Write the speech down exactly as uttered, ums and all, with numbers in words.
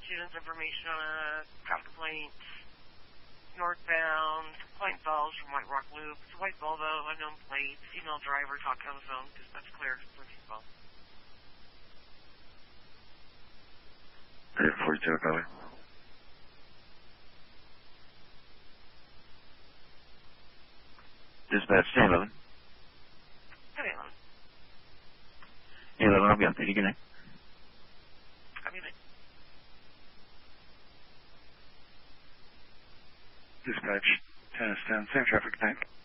students information on a traffic complaint. Northbound, complaint files from White Rock Loop. It's a white Volvo, unknown plate, female driver talking on the phone, because that's clear for female. forty-two, copy. Dispatch, ten eleven. ten eleven. eleven, I'll be on thirty, good night. Copy that. Dispatch, ten is ten, same traffic, good night.